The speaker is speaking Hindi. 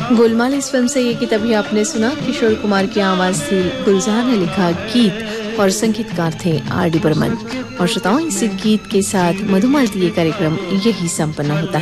गोलमाल इस फिल्म से ये गीत अभी आपने सुना। किशोर कुमार की आवाज थी, गुलजार ने लिखा गीत और संगीतकार थे आर डी बर्मन। और श्रोताओं, इस गीत के साथ मधुमालती ये कार्यक्रम यही संपन्न होता है।